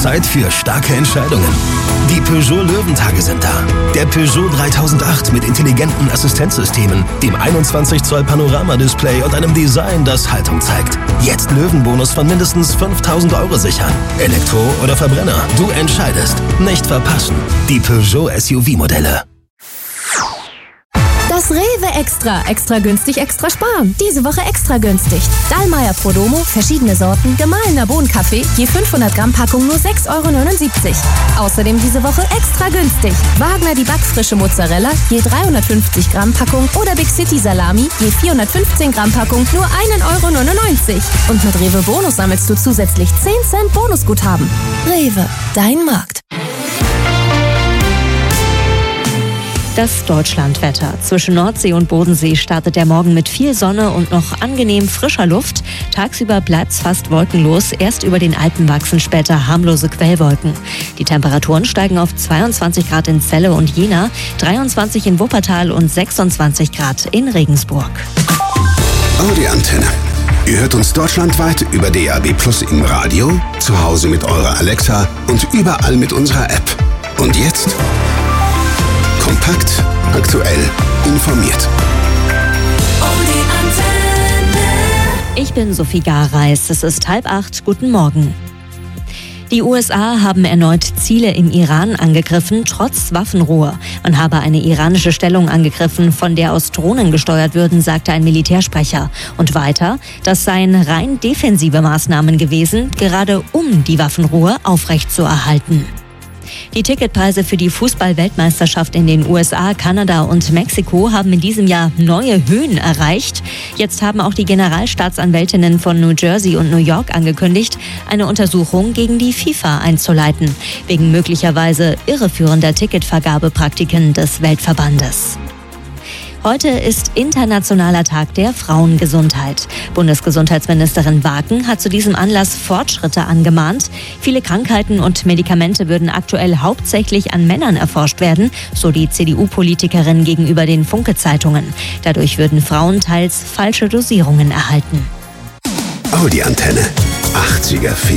Zeit für starke Entscheidungen. Die Peugeot Löwentage sind da. Der Peugeot 3008 mit intelligenten Assistenzsystemen, dem 21 Zoll Panoramadisplay und einem Design, das Haltung zeigt. Jetzt Löwenbonus von mindestens 5.000 € sichern. Elektro oder Verbrenner, du entscheidest. Nicht verpassen. Die Peugeot SUV-Modelle. Das Rewe Extra. Extra günstig, extra sparen. Diese Woche extra günstig. Dallmayr Prodomo, verschiedene Sorten, gemahlener Bohnenkaffee, je 500 Gramm Packung nur 6,79 €. Außerdem diese Woche extra günstig. Wagner die backfrische Mozzarella, je 350 Gramm Packung oder Big City Salami, je 415 Gramm Packung nur 1,99 €. Und mit Rewe Bonus sammelst du zusätzlich 10 Cent Bonusguthaben. Rewe, dein Markt. Das Deutschlandwetter. Zwischen Nordsee und Bodensee startet der Morgen mit viel Sonne und noch angenehm frischer Luft. Tagsüber bleibt es fast wolkenlos. Erst über den Alpen wachsen später harmlose Quellwolken. Die Temperaturen steigen auf 22 Grad in Celle und Jena, 23 in Wuppertal und 26 Grad in Regensburg. Audi Antenne. Ihr hört uns deutschlandweit über DAB+ im Radio, zu Hause mit eurer Alexa und überall mit unserer App. Und jetzt kompakt, aktuell, informiert. Ich bin Sophie Gareis. Es ist 7:30. Guten Morgen. Die USA haben erneut Ziele im Iran angegriffen, trotz Waffenruhe. Man habe eine iranische Stellung angegriffen, von der aus Drohnen gesteuert würden, sagte ein Militärsprecher. Und weiter, das seien rein defensive Maßnahmen gewesen, gerade um die Waffenruhe aufrechtzuerhalten. Die Ticketpreise für die Fußball-Weltmeisterschaft in den USA, Kanada und Mexiko haben in diesem Jahr neue Höhen erreicht. Jetzt haben auch die Generalstaatsanwältinnen von New Jersey und New York angekündigt, eine Untersuchung gegen die FIFA einzuleiten, wegen möglicherweise irreführender Ticketvergabepraktiken des Weltverbandes. Heute ist Internationaler Tag der Frauengesundheit. Bundesgesundheitsministerin Waken hat zu diesem Anlass Fortschritte angemahnt. Viele Krankheiten und Medikamente würden aktuell hauptsächlich an Männern erforscht werden, so die CDU-Politikerin gegenüber den Funke-Zeitungen. Dadurch würden Frauen teils falsche Dosierungen erhalten. Audi Antenne. 80er